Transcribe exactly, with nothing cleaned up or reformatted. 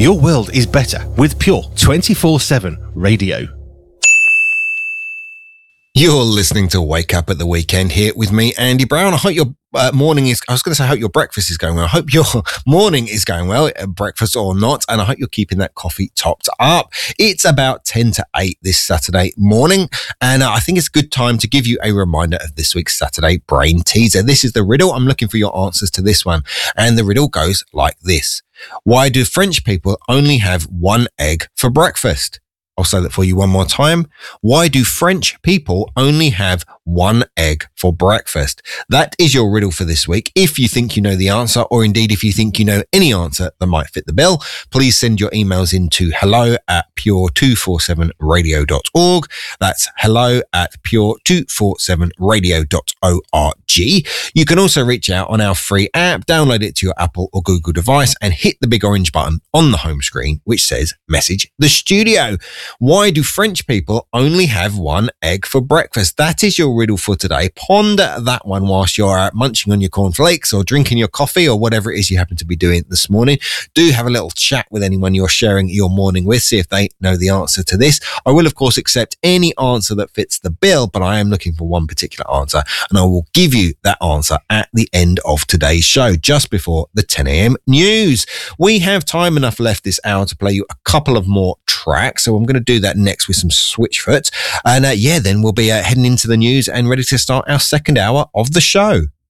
Your world is better with Pure twenty-four seven radio. You're listening to Wake Up at the Weekend here with me, Andy Brown. I hope your uh, morning is, I was going to say, I hope your breakfast is going well. I hope your morning is going well, uh, breakfast or not. And I hope you're keeping that coffee topped up. It's about ten to eight this Saturday morning. And uh, I think it's a good time to give you a reminder of this week's Saturday Brain Teaser. This is the riddle. I'm looking for your answers to this one. And the riddle goes like this. Why do French people only have one egg for breakfast? I'll say that for you one more time. Why do French people only have one egg for breakfast? That is your riddle for this week. If you think you know the answer, or indeed if you think you know any answer that might fit the bill, please send your emails into hello at pure two four seven radio dot org. That's hello at pure two four seven radio dot org. You can also reach out on our free app, download it to your Apple or Google device and hit the big orange button on the home screen, which says message the studio. Why do French people only have one egg for breakfast? That is your riddle for today. Ponder that one whilst you're uh, munching on your cornflakes or drinking your coffee or whatever it is you happen to be doing this morning. Do have a little chat with anyone you're sharing your morning with. See if they know the answer to this. I will, of course, accept any answer that fits the bill, but I am looking for one particular answer, and I will give you that answer at the end of today's show, just before the ten a.m. news. We have time enough left this hour to play you a couple of more tracks, so I'm going to do that next with some Switchfoot, and uh, yeah then we'll be uh, heading into the news and ready to start our second hour of the show.